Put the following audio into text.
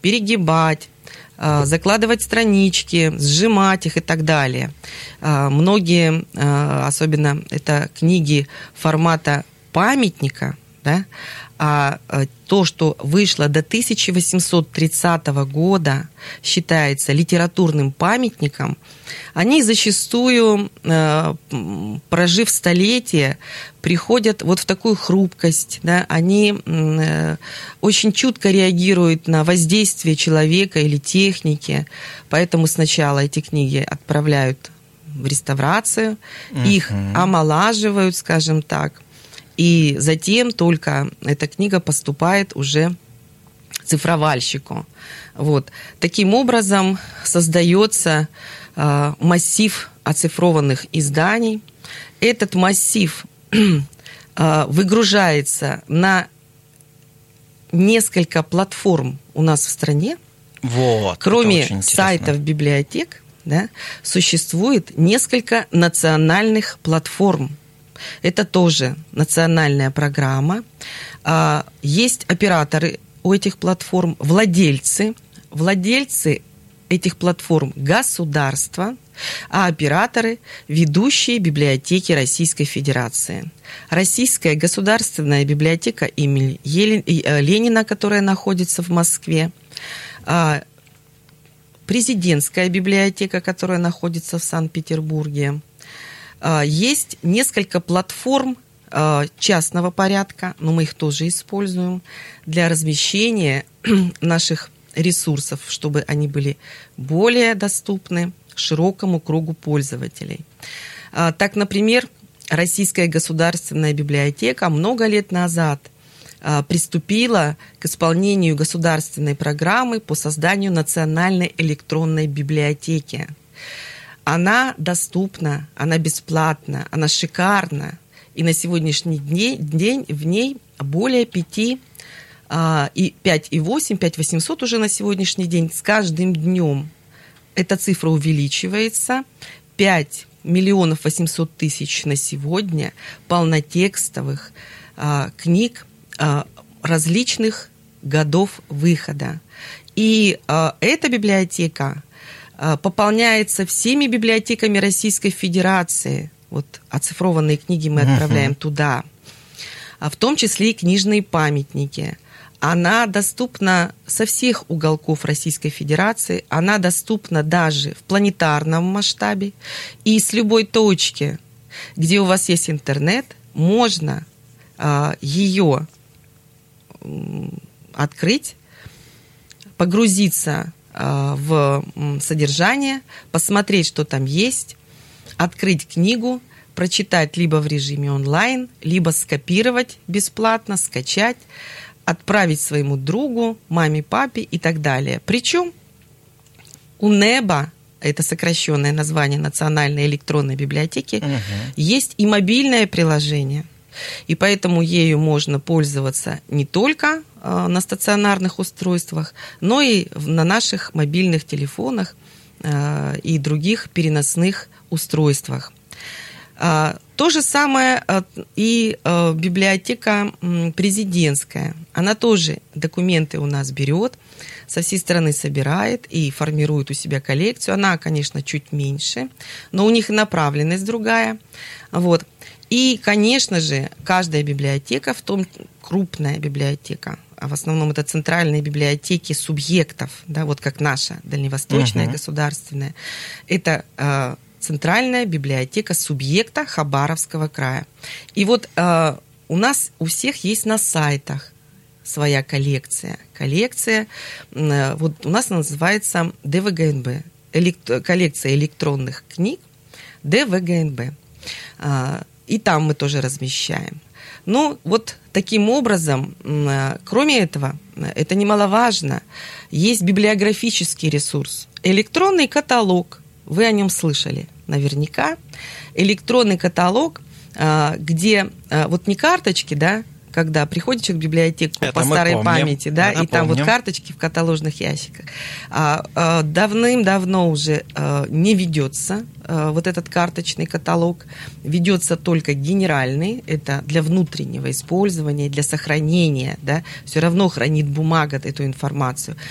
перегибать, закладывать странички, сжимать их и так далее. Многие, особенно это книги формата памятника, да, а то, что вышло до 1830 года, считается литературным памятником, они зачастую, прожив столетия, приходят вот в такую хрупкость, да, они очень чутко реагируют на воздействие человека или техники, поэтому сначала эти книги отправляют в реставрацию, их омолаживают, скажем так, и затем только эта книга поступает уже цифровальщику. Вот. Таким образом создается массив оцифрованных изданий. Этот массив выгружается на несколько платформ у нас в стране. Вот, кроме сайтов библиотек, да, существует несколько национальных платформ. Это тоже национальная программа. Есть операторы у этих платформ, владельцы этих платформ государства, а операторы – ведущие библиотеки Российской Федерации. Российская государственная библиотека имени Ленина, которая находится в Москве, президентская библиотека, которая находится в Санкт-Петербурге. Есть несколько платформ частного порядка, но мы их тоже используем для размещения наших ресурсов, чтобы они были более доступны широкому кругу пользователей. Так, например, Российская государственная библиотека много лет назад приступила к исполнению государственной программы по созданию национальной электронной библиотеки. Она доступна, она бесплатна, она шикарна. И на сегодняшний день в ней более 5,8, 5,800 уже на сегодняшний день. С каждым днем эта цифра увеличивается. 5 миллионов 800 тысяч на сегодня полнотекстовых книг различных годов выхода. И эта библиотека пополняется всеми библиотеками Российской Федерации. Вот оцифрованные книги мы отправляем туда. В том числе и книжные памятники. Она доступна со всех уголков Российской Федерации. Она доступна даже в планетарном масштабе. И с любой точки, где у вас есть интернет, можно ее открыть, погрузиться в содержание, посмотреть, что там есть, открыть книгу, прочитать либо в режиме онлайн, либо скопировать бесплатно, скачать, отправить своему другу, маме, папе и так далее. Причем у НЭБа, это сокращенное название Национальной электронной библиотеки, есть и мобильное приложение. И поэтому ею можно пользоваться не только на стационарных устройствах, но и на наших мобильных телефонах и других переносных устройствах. То же самое и библиотека президентская. Она тоже документы у нас берет, со всей страны собирает и формирует у себя коллекцию. Она, конечно, чуть меньше, но у них и направленность другая. Вот. И, конечно же, каждая библиотека, в том крупная библиотека, а в основном это центральные библиотеки субъектов, да, вот как наша дальневосточная государственная, это центральная библиотека субъекта Хабаровского края. И вот у нас у всех есть на сайтах своя коллекция. Коллекция, вот у нас называется ДВГНБ, коллекция электронных книг ДВГНБ. И там мы тоже размещаем. Ну, вот таким образом, кроме этого, это немаловажно, есть библиографический ресурс. Электронный каталог, вы о нем слышали наверняка. Электронный каталог, где вот не карточки, да, когда приходишь в библиотеку это по старой памяти, да, и там вот карточки в каталожных ящиках. Давным-давно уже не ведется вот этот карточный каталог, ведется только генеральный, это для внутреннего использования, для сохранения, да, все равно хранит бумага эту информацию.